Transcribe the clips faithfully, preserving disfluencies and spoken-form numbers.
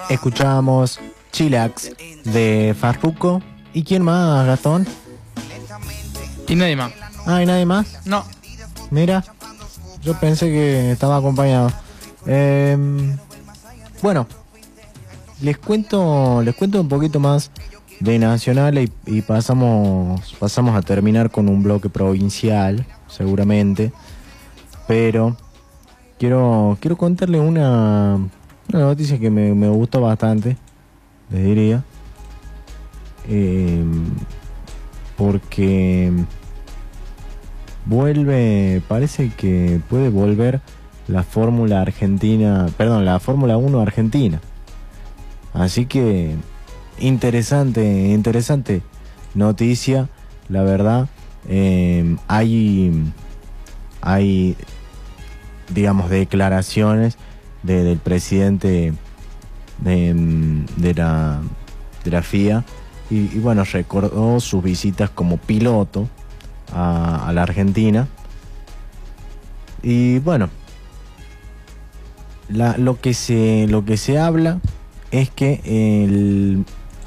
Escuchábamos Chillax de Farruko. ¿Y quién más, Gastón? Y nadie más. Ah, ¿y nadie más? No. Mira, yo pensé que estaba acompañado. Eh, bueno, les cuento, les cuento un poquito más de Nacional y, y pasamos, pasamos a terminar con un bloque provincial, seguramente. Pero quiero, quiero contarle una, una noticia que me, me gustó bastante, les diría. Eh, porque vuelve, parece que puede volver la Fórmula Argentina, perdón, la Fórmula uno Argentina. Así que interesante, interesante noticia, la verdad. Eh, hay, hay, digamos, declaraciones de, del presidente de, de la de la F I A. Y, y bueno, recordó sus visitas como piloto a, a la Argentina. Y bueno, la, lo que se lo que se habla es que el,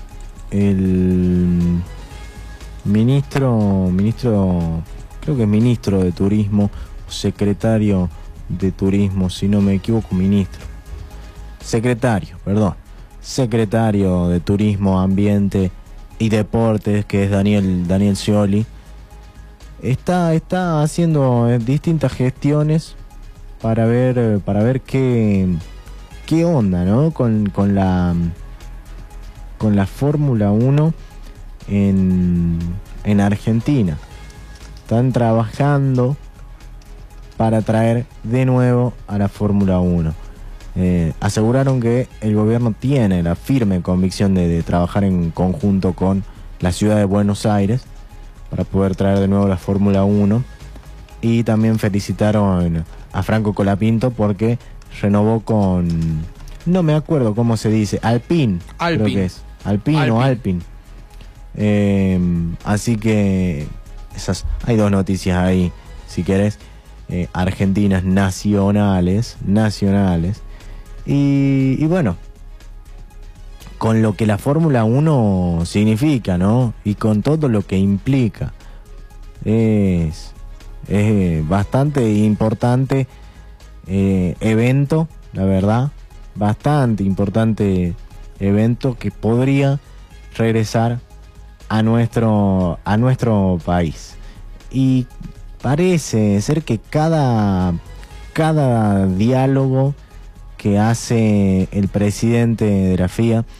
el ministro, ministro, creo que es ministro de Turismo, secretario de Turismo, si no me equivoco, ministro, secretario, perdón, secretario de Turismo, Ambiente y Deportes, que es Daniel Daniel Scioli, está está haciendo distintas gestiones para ver para ver qué qué onda, ¿no? con con la con la Fórmula uno en en Argentina. Están trabajando para traer de nuevo a la Fórmula uno. Eh, aseguraron que el gobierno tiene la firme convicción de, de trabajar en conjunto con la ciudad de Buenos Aires para poder traer de nuevo la Fórmula uno. Y también felicitaron a Franco Colapinto porque renovó con, no me acuerdo cómo se dice, Alpine, Alpine. creo que es Alpine, Alpine. o Alpine. Eh, así que esas, hay dos noticias ahí, si querés, eh, argentinas nacionales, nacionales. Y, y bueno, con lo que la Fórmula uno significa, ¿no? Y con todo lo que implica. Es, es bastante importante eh, evento, la verdad. Bastante importante evento que podría regresar a nuestro, a nuestro país. Y parece ser que cada, cada diálogo que hace el presidente de la F I A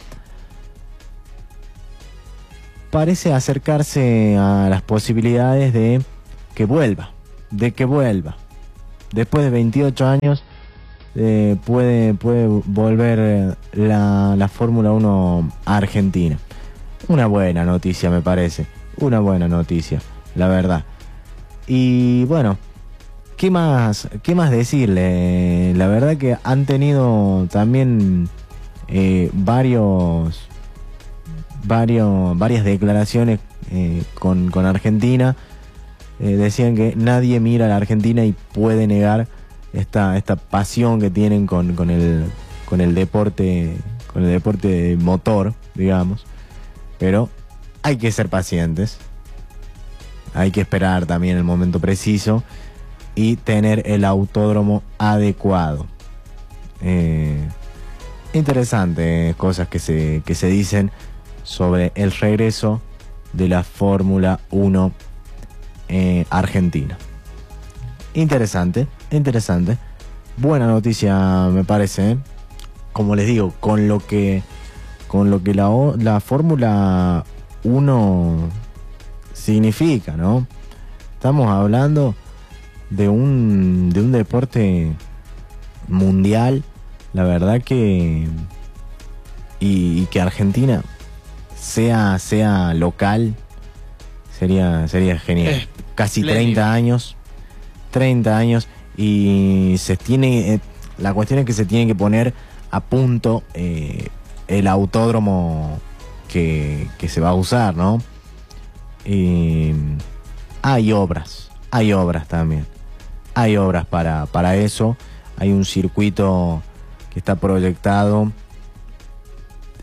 parece acercarse a las posibilidades de que vuelva, de que vuelva. Después de veintiocho años eh, puede, puede volver la, la Fórmula uno a Argentina. Una buena noticia, me parece, una buena noticia, la verdad. Y bueno, ¿Qué más, qué más decirle? La verdad que han tenido también eh, varios, varios, varias declaraciones eh, con, con Argentina. Eh, decían que nadie mira a la Argentina y puede negar esta, esta pasión que tienen con, con el, con el deporte, con el deporte motor, digamos. Pero hay que ser pacientes. Hay que esperar también el momento preciso y tener el autódromo adecuado. Eh, interesantes cosas que se, que se dicen sobre el regreso de la Fórmula uno eh, Argentina. Interesante, interesante. Buena noticia, me parece, ¿eh? Como les digo, con lo que con lo que la, la Fórmula uno significa, ¿no? Estamos hablando de un de un deporte mundial, la verdad que y, y que Argentina sea sea local sería sería genial. Eh, Casi treinta años, treinta años y se tiene eh, la cuestión es que se tiene que poner a punto eh, el autódromo que, que se va a usar, ¿no? Y hay obras, hay obras también. Hay obras para, para eso. Hay un circuito que está proyectado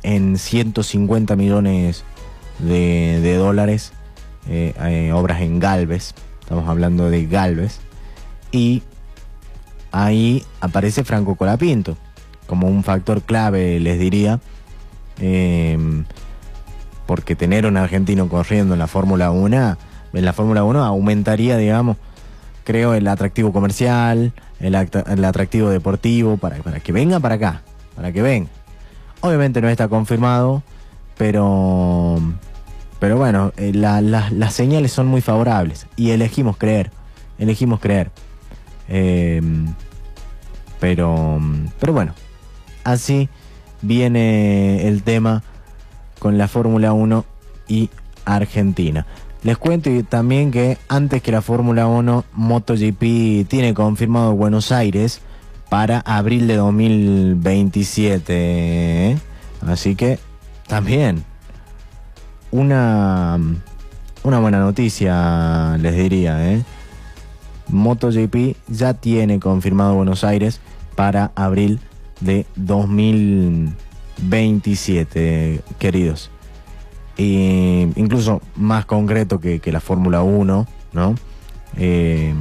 en ciento cincuenta millones de, de dólares, eh, eh, obras en Galvez, estamos hablando de Galvez, y ahí aparece Franco Colapinto como un factor clave, les diría, eh, porque tener un argentino corriendo en la Fórmula uno, en la Fórmula uno aumentaría, digamos, creo, el atractivo comercial, el, el atractivo deportivo, para, para que venga para acá, para que venga. Obviamente no está confirmado, pero, pero bueno, eh, la, la, las señales son muy favorables y elegimos creer, elegimos creer. Eh, pero, pero bueno, así viene el tema con la Fórmula uno y Argentina. Les cuento también que antes que la Fórmula uno, MotoGP tiene confirmado Buenos Aires para abril de dos mil veintisiete. ¿eh? Así que también una, una buena noticia, les diría. ¿eh? MotoGP ya tiene confirmado Buenos Aires para abril de dos mil veintisiete, queridos. E incluso más concreto que, que la Fórmula uno, ¿no? Eh,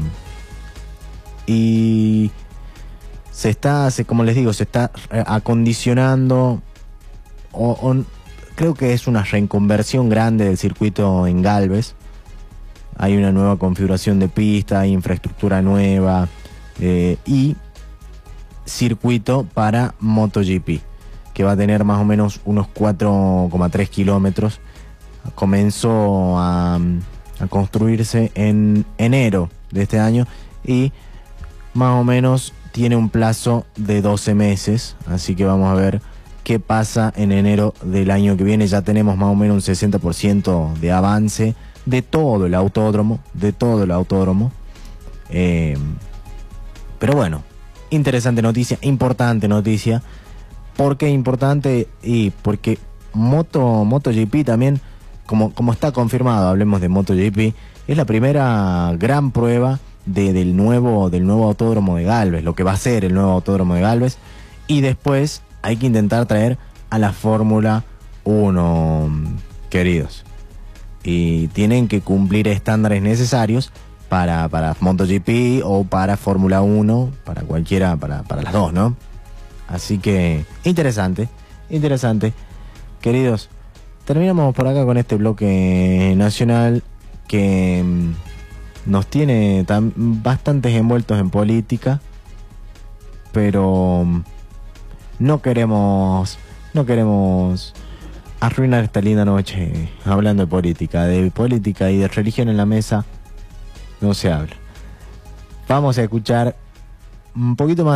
y se está, se, como les digo, se está acondicionando, o, o, creo que es una reconversión grande del circuito en Galvez. Hay una nueva configuración de pista, hay infraestructura nueva, eh, y circuito para MotoGP, que va a tener más o menos unos cuatro coma tres kilómetros. Comenzó a, a construirse en enero de este año y más o menos tiene un plazo de doce meses, así que vamos a ver qué pasa en enero del año que viene. Ya tenemos más o menos un sesenta por ciento de avance de todo el autódromo, de todo el autódromo. Eh, pero bueno, interesante noticia, importante noticia. ¿Por qué importante? Y porque Moto, MotoGP también, como, como está confirmado, hablemos de MotoGP, es la primera gran prueba de, del, nuevo, del nuevo autódromo de Galvez, lo que va a ser el nuevo autódromo de Galvez, y después hay que intentar traer a la Fórmula uno, queridos. Y tienen que cumplir estándares necesarios para, para MotoGP o para Fórmula uno, para cualquiera, para, para las dos, ¿no? Así que, interesante, interesante. Queridos, terminamos por acá con este bloque nacional que mmm, nos tiene tan, bastantes envueltos en política, pero mmm, no queremos, no queremos arruinar esta linda noche hablando de política, de política y de religión en la mesa, no se habla. Vamos a escuchar un poquito más